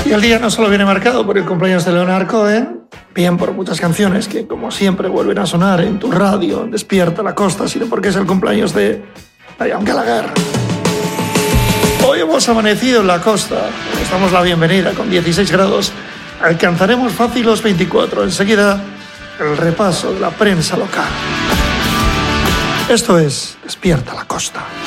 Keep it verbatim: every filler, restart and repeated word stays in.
Y el día no solo viene marcado por el cumpleaños de Leonard Cohen, bien por muchas canciones que, como siempre, vuelven a sonar en tu radio, Despierta la Costa, sino porque es el cumpleaños de Liam Gallagher. Hoy hemos amanecido en la costa, les damos la bienvenida con dieciséis grados, alcanzaremos fácil los veinticuatro. Enseguida, el repaso de la prensa local. Esto es Despierta la Costa.